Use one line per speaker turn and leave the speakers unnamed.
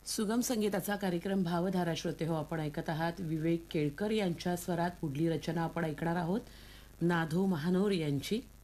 सुगम संगीताचा कार्यक्रम भावधारा श्रोते हो आपण ऐकत आहात. विवेक केळकर यांच्या स्वरात पुढली रचना आपण ऐकणार आहोत नाधो महानोर यांची.